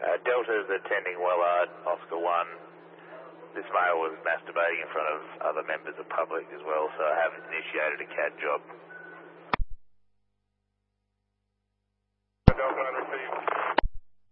Delta's attending Wellard, Oscar 1. This male was masturbating in front of other members of public as well, so I have initiated a CAD job.